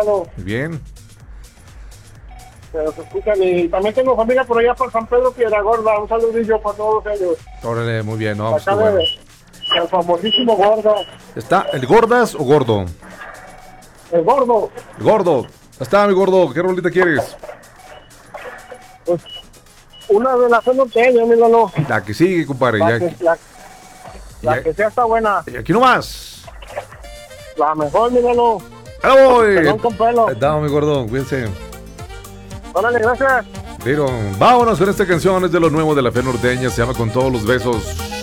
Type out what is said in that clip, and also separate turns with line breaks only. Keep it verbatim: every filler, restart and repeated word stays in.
estado?
Bien.
Pero se escuchan y también tengo familia por allá por San Pedro Piedra Gorda. Un saludillo para todos ellos.
Órale, muy bien, no, pues,
Acá
bueno.
de, el famosísimo Gordo.
¿Está el Gordas o Gordo?
El Gordo.
El Gordo. Está, mi Gordo, ¿qué rolita quieres?
Pues una de las norteñas, míralo.
La que sigue, compadre.
La,
Ya,
que, la, la
ya-
que sea está buena.
y aquí nomás.
La mejor, míralo.
¡Ahí voy!
Pelón con pelo.
Estamos, mi Gordo, cuídense.
Órale, gracias.
Pero vámonos con esta canción, es de lo nuevo de la fe norteña, se llama Con Todos los Besos.